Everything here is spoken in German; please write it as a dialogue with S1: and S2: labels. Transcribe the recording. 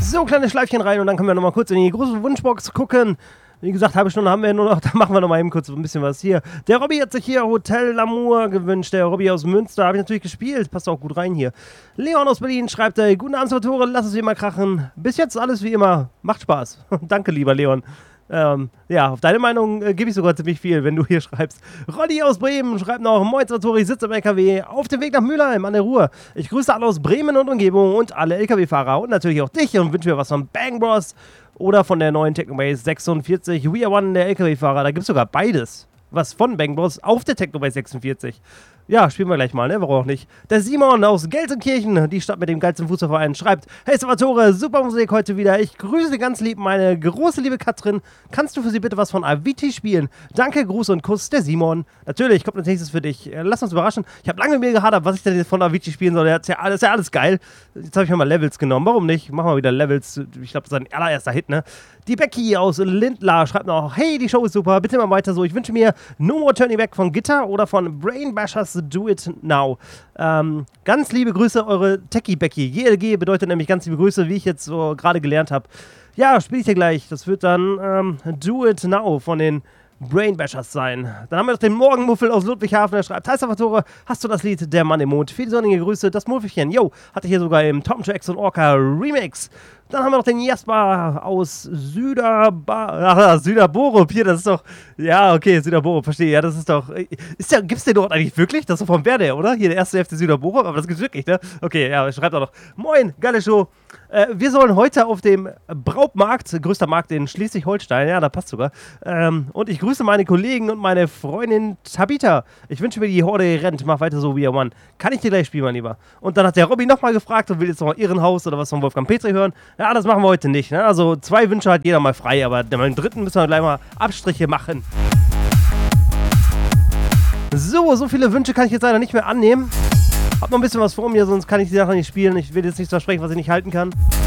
S1: So, kleine Schleifchen rein und dann können wir nochmal kurz in die große Wunschbox gucken. Wie gesagt, halbe Stunde haben wir nur noch, da machen wir nochmal eben kurz ein bisschen was hier. Der Robby hat sich hier Hotel L'Amour gewünscht, der Robby aus Münster, habe ich natürlich gespielt, passt auch gut rein hier. Leon aus Berlin schreibt, guten Abend, Salvatore, lass es wie immer krachen. Bis jetzt alles wie immer, macht Spaß. Danke, lieber Leon. Ja, auf deine Meinung gebe ich sogar ziemlich viel, wenn du hier schreibst. Roddy aus Bremen schreibt noch, moin Salvatore, ich sitze im LKW auf dem Weg nach Mülheim an der Ruhr. Ich grüße alle aus Bremen und Umgebung und alle LKW-Fahrer und natürlich auch dich und wünsche mir was von Bang Bros. Oder von der neuen Technobase 46. We Are One, der LKW-Fahrer. Da gibt es sogar beides. Was von Bang Bros auf der Technobase 46. Ja, spielen wir gleich mal, ne? Warum auch nicht? Der Simon aus Gelsenkirchen, die Stadt mit dem geilsten Fußballverein, schreibt: Hey Salvatore, super Musik heute wieder. Ich grüße ganz lieb meine große liebe Katrin. Kannst du für sie bitte was von Avicii spielen? Danke, Gruß und Kuss, der Simon. Natürlich, kommt als nächstes für dich. Lass uns überraschen. Ich habe lange mit mir gehadert, was ich denn jetzt von Avicii spielen soll. Das ist ja alles geil. Jetzt habe ich mir mal Levels genommen. Warum nicht? Machen wir wieder Levels. Ich glaube, das ist sein allererster Hit, ne? Die Becky aus Lindlar schreibt noch: Hey, die Show ist super. Bitte mal weiter so. Ich wünsche mir No More Turning Back von Gitter oder von Brain Bashers Do It Now. Ganz liebe Grüße, eure Techie Becky. GLG bedeutet nämlich ganz liebe Grüße, wie ich jetzt so gerade gelernt habe. Ja, spiele ich dir gleich. Das wird dann Do It Now von den Brain Bashers sein. Dann haben wir noch den Morgenmuffel aus Ludwigshafen, der schreibt: Hi Salvatore, hast du das Lied Der Mann im Mond? Viele sonnige Grüße, das Muffelchen. Yo, hatte hier sogar im Tom Tracks und Orca Remix. Dann haben wir noch den Jasper aus Süderborup. Hier, das ist doch... Ja, okay, Süderborup, verstehe. Ja, das ist doch... Gibt's den dort eigentlich wirklich? Das ist doch vom Werder, oder? Hier, der erste FC Süderborup, aber das gibt's wirklich, ne? Okay, ja, schreibt auch noch: Moin, geile Show. Wir sollen heute auf dem Brautmarkt, größter Markt in Schleswig-Holstein, ja, da passt sogar. Und ich grüße meine Kollegen und meine Freundin Tabita. Ich wünsche mir, die Horde rennt. Mach weiter so, wie ihr Mann. Kann ich dir gleich spielen, mein Lieber? Und dann hat der Robby nochmal gefragt und will jetzt noch Irrenhaus oder was von Wolfgang Petri hören. Ja, das machen wir heute nicht, ne? Also 2 Wünsche hat jeder mal frei, aber beim dritten müssen wir gleich mal Abstriche machen. So viele Wünsche kann ich jetzt leider nicht mehr annehmen. Hab noch ein bisschen was vor mir, sonst kann ich die Sache nicht spielen. Ich will jetzt nichts versprechen, was ich nicht halten kann.